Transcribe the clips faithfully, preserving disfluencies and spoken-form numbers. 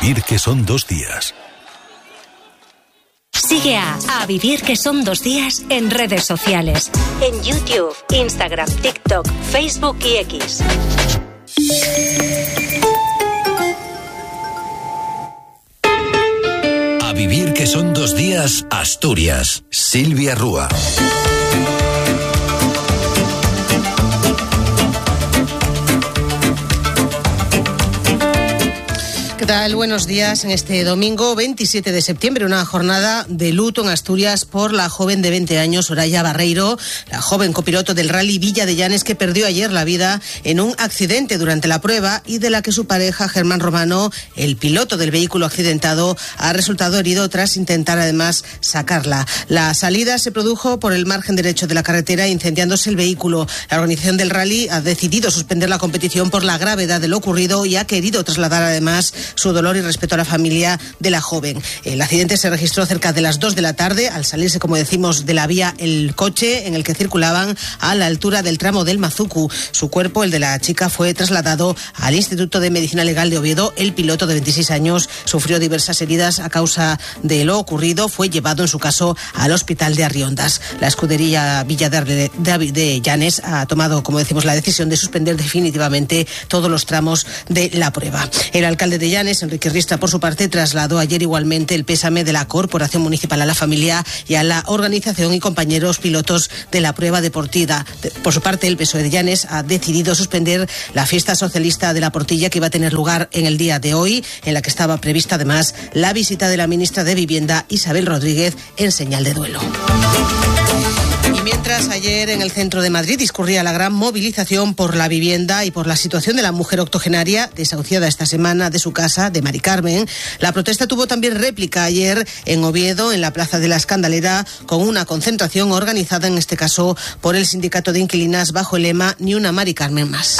vivir que son dos días. Sigue a A Vivir que son dos días en redes sociales. En YouTube, Instagram, TikTok, Facebook y X. A Vivir que son dos días, Asturias. Silvia Rúa. ¿Qué tal? Buenos días. En este domingo veintisiete de septiembre, una jornada de luto en Asturias por la joven de veinte años, Soraya Barreiro, la joven copiloto del Rally Villa de Llanes que perdió ayer la vida en un accidente durante la prueba y de la que su pareja, Germán Romano, el piloto del vehículo accidentado, ha resultado herido tras intentar además sacarla. La salida se produjo por el margen derecho de la carretera, incendiándose el vehículo. La organización del Rally ha decidido suspender la competición por la gravedad de lo ocurrido y ha querido trasladar además su dolor y respeto a la familia de la joven. El accidente se registró cerca de las dos de la tarde, al salirse, como decimos, de la vía el coche en el que circulaban a la altura del tramo del Mazucu. Su cuerpo, el de la chica, fue trasladado al Instituto de Medicina Legal de Oviedo. El piloto de veintiséis años sufrió diversas heridas a causa de lo ocurrido. Fue llevado, en su caso, al hospital de Arriondas. La escudería Villa de, de, de Llanes ha tomado, como decimos, la decisión de suspender definitivamente todos los tramos de la prueba. El alcalde de Llanes, Enrique Ristra, por su parte, trasladó ayer igualmente el pésame de la Corporación Municipal a la familia y a la organización y compañeros pilotos de la prueba deportiva. Por su parte, el P S O E de Llanes ha decidido suspender la fiesta socialista de la Portilla, que iba a tener lugar en el día de hoy, en la que estaba prevista además la visita de la ministra de Vivienda, Isabel Rodríguez, en señal de duelo. Y mientras ayer en el centro de Madrid discurría la gran movilización por la vivienda y por la situación de la mujer octogenaria desahuciada esta semana de su casa, de Mari Carmen, la protesta tuvo también réplica ayer en Oviedo, en la Plaza de la Escandalera, con una concentración organizada en este caso por el Sindicato de Inquilinas bajo el lema Ni una Mari Carmen más.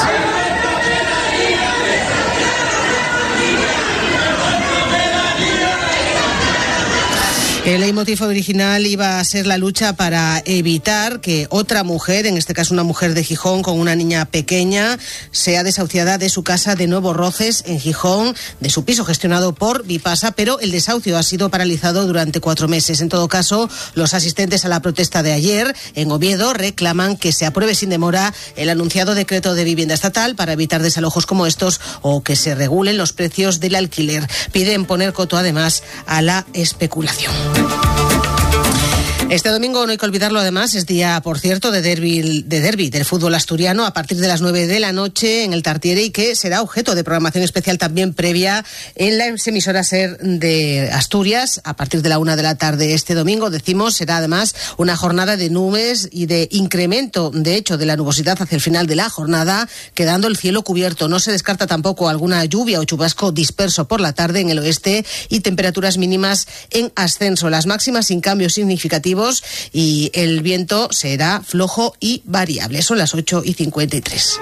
El leitmotiv original iba a ser la lucha para evitar que otra mujer, en este caso una mujer de Gijón con una niña pequeña, sea desahuciada de su casa de Nuevos Roces, en Gijón, de su piso gestionado por Vipasa, pero el desahucio ha sido paralizado durante cuatro meses. En todo caso, los asistentes a la protesta de ayer en Oviedo reclaman que se apruebe sin demora el anunciado decreto de vivienda estatal para evitar desalojos como estos o que se regulen los precios del alquiler. Piden poner coto además a la especulación. Este domingo, no hay que olvidarlo además, es día, por cierto, de derbi, de derbi del fútbol asturiano a partir de las nueve de la noche en el Tartiere, y que será objeto de programación especial también previa en la emisora SER de Asturias a partir de la una de la tarde este domingo. Decimos, será además una jornada de nubes y de incremento, de hecho, de la nubosidad hacia el final de la jornada, quedando el cielo cubierto. No se descarta tampoco alguna lluvia o chubasco disperso por la tarde en el oeste y temperaturas mínimas en ascenso. Las máximas sin cambios significativos y el viento será flojo y variable. Son las ocho y cincuenta y tres.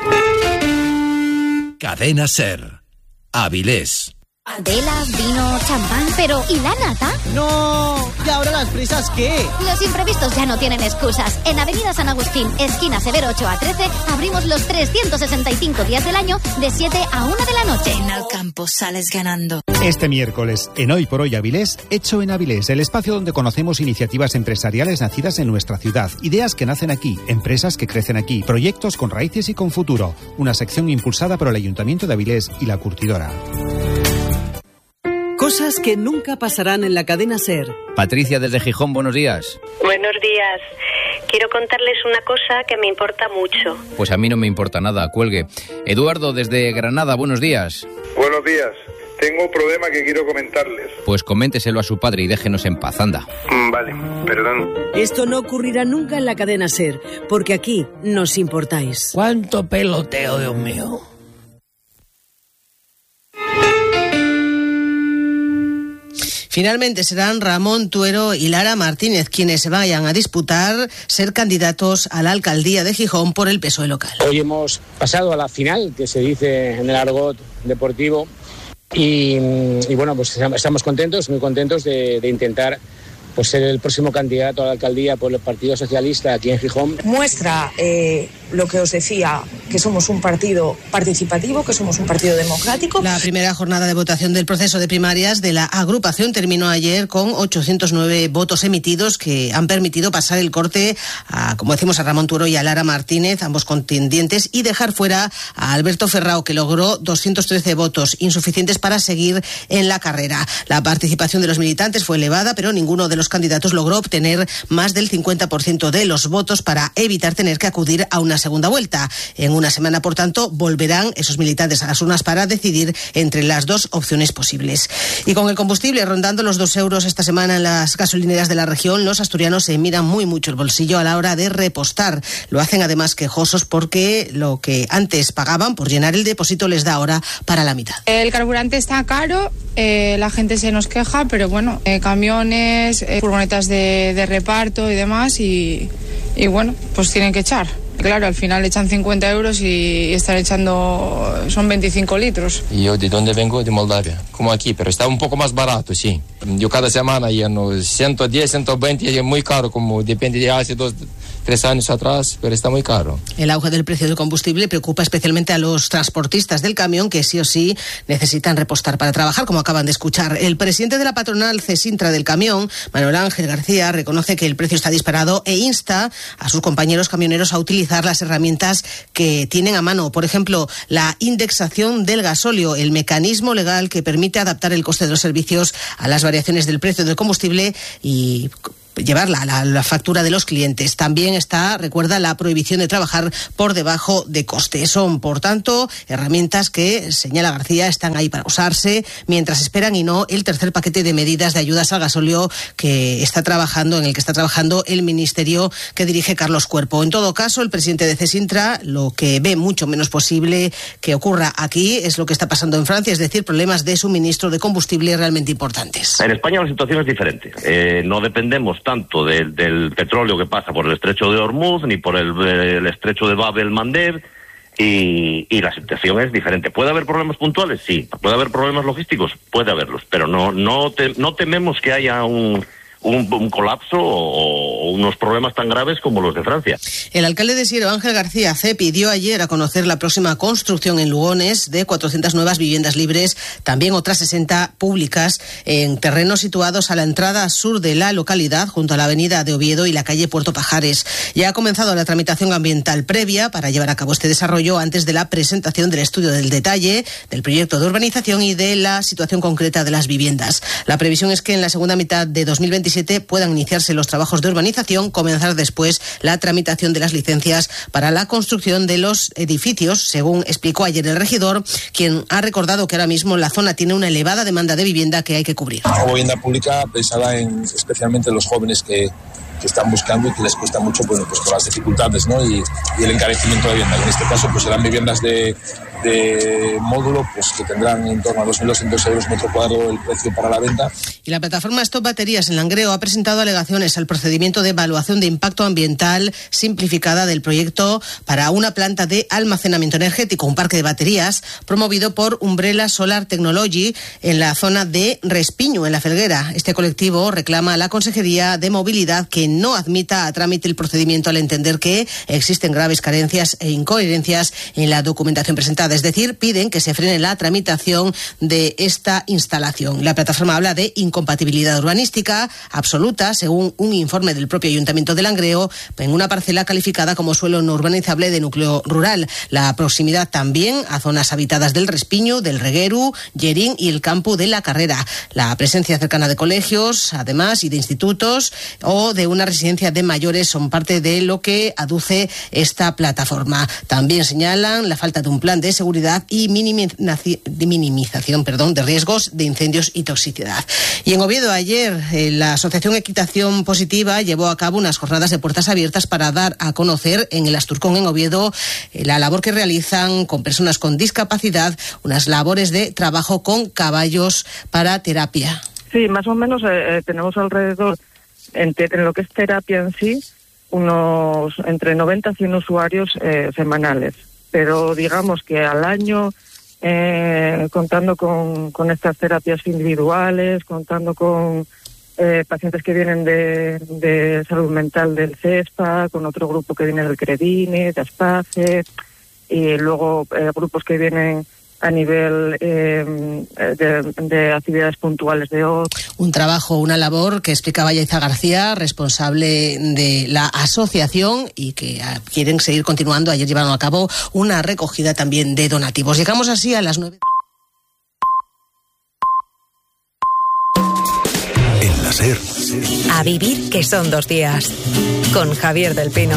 Cadena SER. Avilés. Adela, vino, champán, pero ¿y la nata? ¡No! ¿Y ahora las prisas qué? Los imprevistos ya no tienen excusas. En Avenida San Agustín, esquina Severo ocho a trece, abrimos los trescientos sesenta y cinco días del año de siete a una de la noche. En Alcampo sales ganando. Este miércoles, en Hoy por Hoy Avilés, Hecho en Avilés, el espacio donde conocemos iniciativas empresariales nacidas en nuestra ciudad, ideas que nacen aquí, empresas que crecen aquí, proyectos con raíces y con futuro. Una sección impulsada por el Ayuntamiento de Avilés y la Curtidora. Cosas que nunca pasarán en la cadena SER. Patricia desde Gijón, buenos días. Buenos días. Quiero contarles una cosa que me importa mucho. Pues a mí no me importa nada, cuelgue. Eduardo desde Granada, buenos días. Buenos días. Tengo un problema que quiero comentarles. Pues coménteselo a su padre y déjenos en paz, anda. Mm, vale, perdón. Esto no ocurrirá nunca en la cadena SER, porque aquí nos importáis. ¡Cuánto peloteo, Dios mío! Finalmente serán Ramón Tuero y Lara Martínez quienes se vayan a disputar ser candidatos a la alcaldía de Gijón por el P S O E local. Hoy hemos pasado a la final, que se dice en el argot deportivo, y, y bueno, pues estamos contentos, muy contentos de, de intentar pues ser el próximo candidato a la alcaldía por el Partido Socialista aquí en Gijón. Muestra eh, lo que os decía, que somos un partido participativo, que somos un partido democrático. La primera jornada de votación del proceso de primarias de la agrupación terminó ayer con ochocientos nueve votos emitidos que han permitido pasar el corte a, como decimos, a Ramón Turo y a Lara Martínez, ambos contendientes, y dejar fuera a Alberto Ferrao, que logró doscientos trece votos, insuficientes para seguir en la carrera. La participación de los militantes fue elevada, pero ninguno de los candidatos logró obtener más del cincuenta por ciento de los votos para evitar tener que acudir a una segunda vuelta. En una semana, por tanto, volverán esos militantes a las urnas para decidir entre las dos opciones posibles. Y con el combustible rondando los dos euros esta semana en las gasolineras de la región, los asturianos se miran muy mucho el bolsillo a la hora de repostar. Lo hacen además quejosos porque lo que antes pagaban por llenar el depósito les da ahora para la mitad. El carburante está caro, eh, la gente se nos queja, pero bueno, eh, camiones, eh, furgonetas de, de reparto y demás, y, y bueno, pues tienen que echar. Claro, al final echan cincuenta euros y están echando, son veinticinco litros. Y yo de dónde vengo, de Moldavia, como aquí, pero está un poco más barato, sí. Yo cada semana lleno ciento diez, ciento veinte, y es muy caro, como depende de hace dos, tres años atrás, pero está muy caro. El auge del precio del combustible preocupa especialmente a los transportistas del camión, que sí o sí necesitan repostar para trabajar, como acaban de escuchar. El presidente de la patronal Cesintra del camión, Manuel Ángel García, reconoce que el precio está disparado e insta a sus compañeros camioneros a utilizar las herramientas que tienen a mano. Por ejemplo, la indexación del gasóleo, el mecanismo legal que permite adaptar el coste de los servicios a las variaciones del precio del combustible y llevarla a la, la factura de los clientes. También está, recuerda, la prohibición de trabajar por debajo de coste. Son, por tanto, herramientas que, señala García, están ahí para usarse mientras esperan, y no el tercer paquete de medidas de ayudas al gasóleo que está trabajando, en el que está trabajando el ministerio que dirige Carlos Cuerpo. En todo caso, el presidente de Cesintra lo que ve mucho menos posible que ocurra aquí es lo que está pasando en Francia, es decir, problemas de suministro de combustible realmente importantes. En España la situación es diferente. Eh, no dependemos tanto del, del petróleo que pasa por el estrecho de Hormuz ni por el, el estrecho de Bab el-Mandeb, y, y la situación es diferente. ¿Puede haber problemas puntuales? Sí. ¿Puede haber problemas logísticos? Puede haberlos, pero no no te, no tememos que haya un Un, un colapso o, o unos problemas tan graves como los de Francia. El alcalde de Siero, Ángel García Cepi, dio ayer a conocer la próxima construcción en Lugones de cuatrocientas nuevas viviendas libres, también otras sesenta públicas, en terrenos situados a la entrada sur de la localidad, junto a la avenida de Oviedo y la calle Puerto Pajares. Ya ha comenzado la tramitación ambiental previa para llevar a cabo este desarrollo antes de la presentación del estudio del detalle, del proyecto de urbanización y de la situación concreta de las viviendas. La previsión es que en la segunda mitad de dos mil veintisiete puedan iniciarse los trabajos de urbanización, comenzar después la tramitación de las licencias para la construcción de los edificios, según explicó ayer el regidor, quien ha recordado que ahora mismo la zona tiene una elevada demanda de vivienda que hay que cubrir. Una vivienda pública pensada en especialmente los jóvenes que que están buscando y que les cuesta mucho, bueno, pues por las dificultades, ¿no? y, y el encarecimiento de vivienda. En este caso, pues serán viviendas de, de módulo, pues que tendrán en torno a dos mil doscientos euros metro cuadrado el precio para la venta. Y la plataforma Stop Baterías en Langreo ha presentado alegaciones al procedimiento de evaluación de impacto ambiental simplificada del proyecto para una planta de almacenamiento energético, un parque de baterías promovido por Umbrella Solar Technology en la zona de Respiño, en La Felguera. Este colectivo reclama a la Consejería de Movilidad que no admita a trámite el procedimiento al entender que existen graves carencias e incoherencias en la documentación presentada. Es decir, piden que se frene la tramitación de esta instalación. La plataforma habla de incompatibilidad urbanística absoluta, según un informe del propio Ayuntamiento de Langreo, en una parcela calificada como suelo no urbanizable de núcleo rural. La proximidad también a zonas habitadas del Respiño, del Regueru, Llerín y el campo de la Carrera. La presencia cercana de colegios, además, y de institutos o de una residencia de mayores son parte de lo que aduce esta plataforma. También señalan la falta de un plan de seguridad y minimización perdón, de riesgos de incendios y toxicidad. Y en Oviedo ayer eh, la Asociación Equitación Positiva llevó a cabo unas jornadas de puertas abiertas para dar a conocer en el Asturcón, en Oviedo, eh, la labor que realizan con personas con discapacidad, unas labores de trabajo con caballos para terapia. Sí, más o menos eh, tenemos alrededor En, te, en lo que es terapia en sí, unos entre noventa y cien usuarios eh, semanales. Pero digamos que al año, eh, contando con, con estas terapias individuales, contando con, eh, pacientes que vienen de, de salud mental del CESPA, con otro grupo que viene del CREDINE, de ASPACE, y luego eh, grupos que vienen a nivel eh, de, de actividades puntuales de O. Un trabajo, una labor que explicaba Yaiza García, responsable de la asociación, y que quieren seguir continuando. Ayer llevaron a cabo una recogida también de donativos. Llegamos así a las nueve. En la SER. A vivir que son dos días. Con Javier del Pino.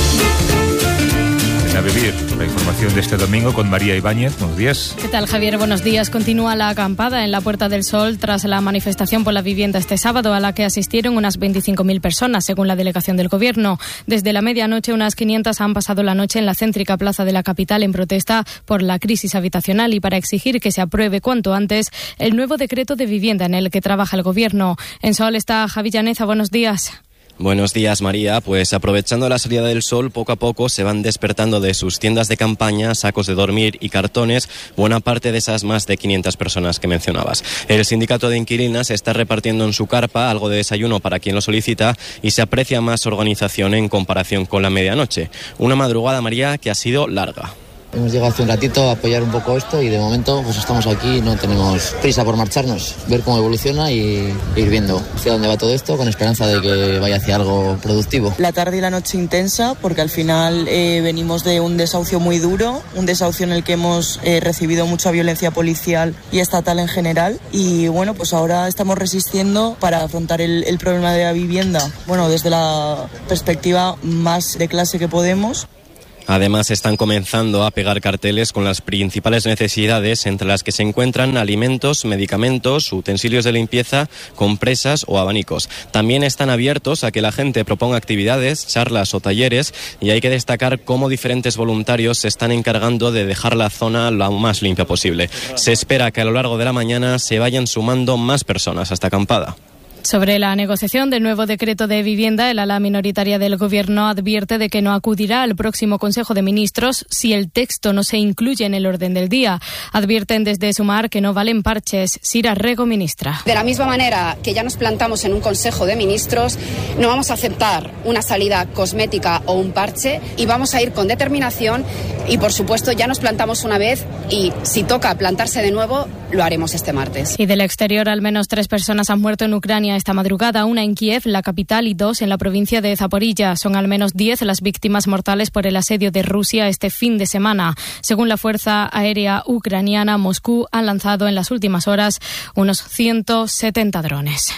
A vivir, la información de este domingo con María Ibáñez. Buenos días. ¿Qué tal, Javier? Buenos días. Continúa la acampada en la Puerta del Sol tras la manifestación por la vivienda este sábado, a la que asistieron unas veinticinco mil personas, según la delegación del Gobierno. Desde la medianoche, unas quinientas han pasado la noche en la céntrica plaza de la capital en protesta por la crisis habitacional y para exigir que se apruebe cuanto antes el nuevo decreto de vivienda en el que trabaja el Gobierno. En Sol está Javi Llaneza. Buenos días. Buenos días, María. Pues aprovechando la salida del sol, poco a poco se van despertando de sus tiendas de campaña, sacos de dormir y cartones buena parte de esas más de quinientas personas que mencionabas. El sindicato de inquilinas está repartiendo en su carpa algo de desayuno para quien lo solicita y se aprecia más organización en comparación con la medianoche. Una madrugada, María, que ha sido larga. Hemos llegado hace un ratito a apoyar un poco esto y de momento pues estamos aquí, no tenemos prisa por marcharnos, ver cómo evoluciona y ir viendo hacia dónde va todo esto con esperanza de que vaya hacia algo productivo. La tarde y la noche intensa porque al final eh, venimos de un desahucio muy duro, un desahucio en el que hemos eh, recibido mucha violencia policial y estatal en general y bueno, pues ahora estamos resistiendo para afrontar el, el problema de la vivienda, bueno, desde la perspectiva más de clase que podemos. Además, están comenzando a pegar carteles con las principales necesidades, entre las que se encuentran alimentos, medicamentos, utensilios de limpieza, compresas o abanicos. También están abiertos a que la gente proponga actividades, charlas o talleres, y hay que destacar cómo diferentes voluntarios se están encargando de dejar la zona lo más limpia posible. Se espera que a lo largo de la mañana se vayan sumando más personas a esta acampada. Sobre la negociación del nuevo decreto de vivienda, el ala minoritaria del Gobierno advierte de que no acudirá al próximo Consejo de Ministros si el texto no se incluye en el orden del día. Advierten desde Sumar que no valen parches. Sira Rego, ministra. De la misma manera que ya nos plantamos en un Consejo de Ministros, no vamos a aceptar una salida cosmética o un parche y vamos a ir con determinación y, por supuesto, ya nos plantamos una vez y si toca plantarse de nuevo, lo haremos este martes. Y del exterior, al menos tres personas han muerto en Ucrania esta madrugada, una en Kiev, la capital, y dos en la provincia de Zaporilla. Son al menos diez las víctimas mortales por el asedio de Rusia este fin de semana. Según la Fuerza Aérea Ucraniana, Moscú ha lanzado en las últimas horas unos ciento setenta drones.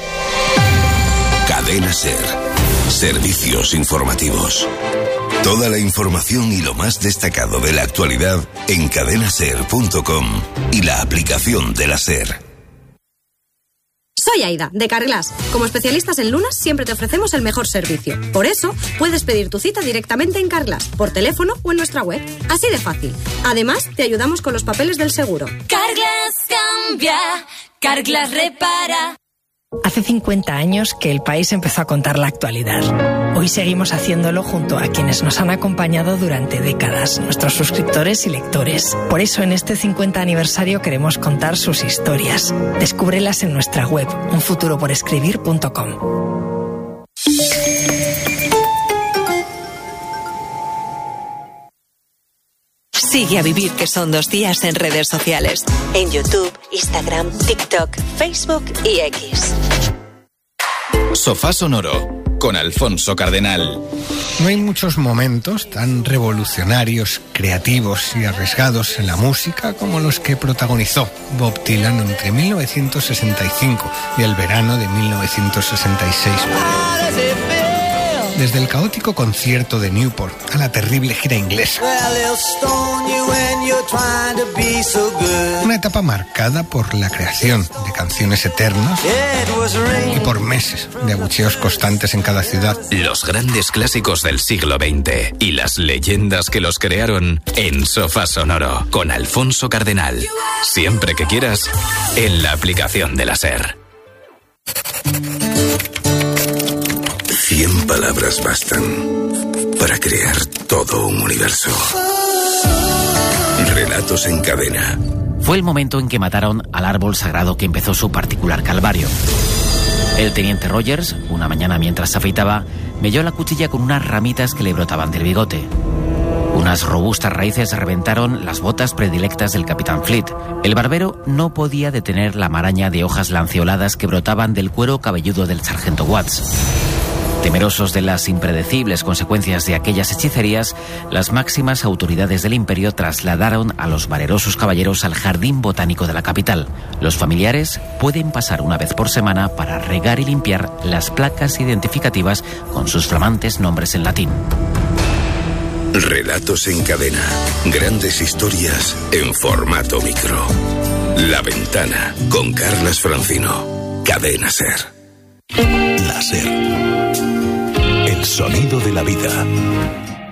Cadena SER. Servicios informativos. Toda la información y lo más destacado de la actualidad en cadena ser punto com y la aplicación de la SER. Soy Aida, de Carglass. Como especialistas en lunas, siempre te ofrecemos el mejor servicio. Por eso, puedes pedir tu cita directamente en Carglass, por teléfono o en nuestra web. Así de fácil. Además, te ayudamos con los papeles del seguro. Carglass cambia, Carglass repara. Hace cincuenta años que el país empezó a contar la actualidad. Hoy seguimos haciéndolo junto a quienes nos han acompañado durante décadas, nuestros suscriptores y lectores. Por eso en este cincuenta aniversario queremos contar sus historias. Descúbrelas en nuestra web, un futuro por escribir punto com. Sigue a vivir que son dos días en redes sociales. En YouTube, Instagram, TikTok, Facebook y X. Sofá Sonoro con Alfonso Cardenal. No hay muchos momentos tan revolucionarios, creativos y arriesgados en la música como los que protagonizó Bob Dylan entre mil novecientos sesenta y cinco y el verano de mil novecientos sesenta y seis. Desde el caótico concierto de Newport a la terrible gira inglesa. Una etapa marcada por la creación de canciones eternas y por meses de abucheos constantes en cada ciudad. Los grandes clásicos del siglo veinte y las leyendas que los crearon en Sofá Sonoro con Alfonso Cardenal. Siempre que quieras, en la aplicación de la SER. Cien palabras bastan para crear todo un universo. Relatos en cadena. Fue el momento en que mataron al árbol sagrado que empezó su particular calvario. El teniente Rogers, una mañana mientras se afeitaba, melló la cuchilla con unas ramitas que le brotaban del bigote. Unas robustas raíces reventaron las botas predilectas del capitán Fleet. El barbero no podía detener la maraña de hojas lanceoladas que brotaban del cuero cabelludo del sargento Watts. Temerosos de las impredecibles consecuencias de aquellas hechicerías, las máximas autoridades del imperio trasladaron a los valerosos caballeros al jardín botánico de la capital. Los familiares pueden pasar una vez por semana para regar y limpiar las placas identificativas con sus flamantes nombres en latín. Relatos en cadena. Grandes historias en formato micro. La Ventana con Carlas Francino. Cadena SER. La SER. El sonido de la vida.